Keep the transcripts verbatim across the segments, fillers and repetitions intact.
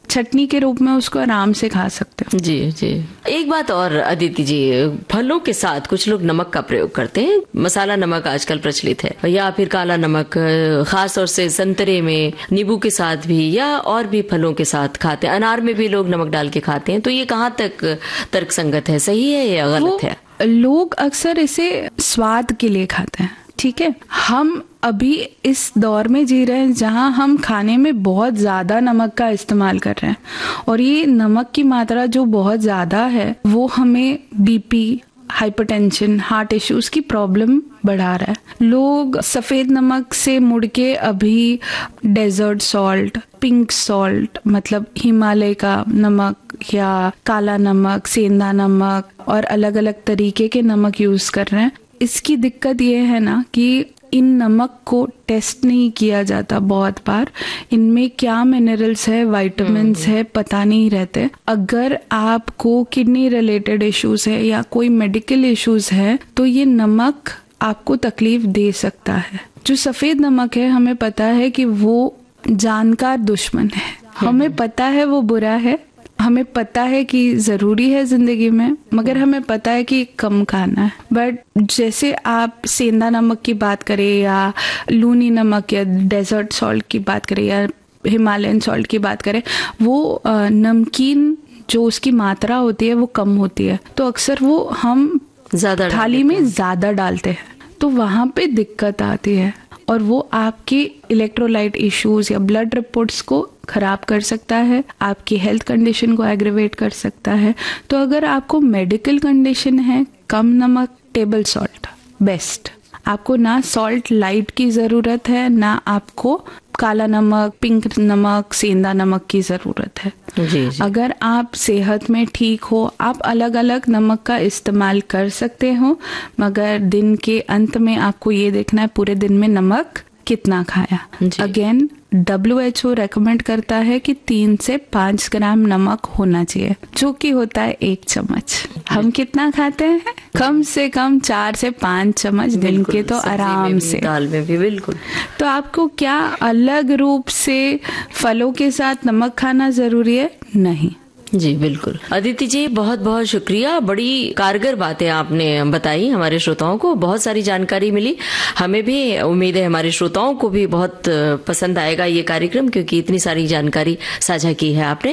चटनी के रूप में उसको आराम से खा सकते हो। जी जी। एक बात और अदिति जी, फलों के साथ कुछ लोग नमक का प्रयोग करते हैं, मसाला नमक आजकल प्रचलित है, या फिर काला नमक खास तौर से संतरे में, नींबू के साथ भी, या और भी फलों के साथ खाते हैं, अनार में भी लोग नमक डाल के खाते हैं। तो ये कहाँ तक तर्क संगत है, सही है या गलत है? लोग अक्सर इसे स्वाद के लिए खाते हैं, ठीक है। हम अभी इस दौर में जी रहे हैं जहां हम खाने में बहुत ज़्यादा नमक का इस्तेमाल कर रहे हैं, और ये नमक की मात्रा जो बहुत ज़्यादा है वो हमें बीपी, हाइपरटेंशन, हार्ट इश्यूज की प्रॉब्लम बढ़ा रहा है। लोग सफ़ेद नमक से मुड़ के अभी डेजर्ट सॉल्ट, पिंक सॉल्ट मतलब हिमालय का नमक, या काला नमक, सेंधा नमक और अलग अलग तरीके के नमक यूज़ कर रहे हैं। इसकी दिक्कत ये है ना कि इन नमक को टेस्ट नहीं किया जाता बहुत बार, इनमें क्या मिनरल्स है, विटामिन्स है, पता नहीं रहते। अगर आपको किडनी रिलेटेड इश्यूज है या कोई मेडिकल इश्यूज है तो ये नमक आपको तकलीफ दे सकता है। जो सफेद नमक है हमें पता है कि वो जानकार दुश्मन है, हमें पता है वो बुरा है, हमें पता है कि जरूरी है जिंदगी में, मगर हमें पता है कि कम खाना है। बट जैसे आप सेंधा नमक की बात करें या लूनी नमक या डेजर्ट सॉल्ट की बात करें या हिमालयन सॉल्ट की बात करें, वो नमकीन जो उसकी मात्रा होती है वो कम होती है, तो अक्सर वो हम ज्यादा थाली में ज्यादा डालते हैं, तो वहां पे दिक्कत आती है और वो आपके इलेक्ट्रोलाइट इश्यूज या ब्लड रिपोर्ट्स को खराब कर सकता है, आपकी हेल्थ कंडीशन को एग्रेवेट कर सकता है। तो अगर आपको मेडिकल कंडीशन है, कम नमक, टेबल सॉल्ट बेस्ट। आपको ना सॉल्ट लाइट की जरूरत है, ना आपको काला नमक, पिंक नमक, सेंधा नमक की जरूरत है। जी, जी। अगर आप सेहत में ठीक हो, आप अलग अलग नमक का इस्तेमाल कर सकते हो, मगर दिन के अंत में आपको ये देखना है पूरे दिन में नमक कितना खाया। Again W H O recommend करता है कि तीन से पांच ग्राम नमक होना चाहिए, जो कि होता है एक चम्मच। हम कितना खाते हैं? कम से कम चार से पांच चम्मच दिन के, तो आराम से, दाल में भी। बिल्कुल। तो आपको क्या अलग रूप से फलों के साथ नमक खाना जरूरी है? नहीं। जी बिल्कुल। अदिति जी बहुत बहुत शुक्रिया, बड़ी कारगर बातें आपने बताई, हमारे श्रोताओं को बहुत सारी जानकारी मिली। हमें भी उम्मीद है हमारे श्रोताओं को भी बहुत पसंद आएगा ये कार्यक्रम, क्योंकि इतनी सारी जानकारी साझा की है आपने।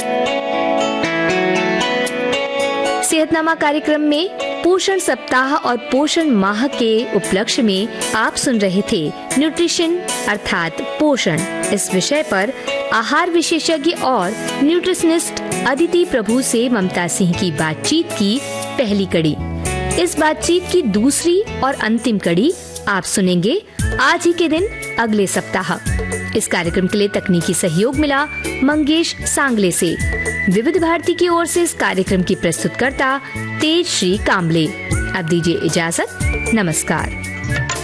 सेहतनामा कार्यक्रम में पोषण सप्ताह और पोषण माह के उपलक्ष्य में आप सुन रहे थे न्यूट्रिशन अर्थात पोषण, इस विषय पर आहार विशेषज्ञ और न्यूट्रिशनिस्ट अदिति प्रभु से ममता सिंह की बातचीत की पहली कड़ी। इस बातचीत की दूसरी और अंतिम कड़ी आप सुनेंगे आज ही के दिन अगले सप्ताह। इस कार्यक्रम के लिए तकनीकी सहयोग मिला मंगेश सांगले से। विविध भारती की ओर से इस कार्यक्रम की प्रस्तुतकर्ता तेज श्री कामले। अब दीजिए इजाजत, नमस्कार।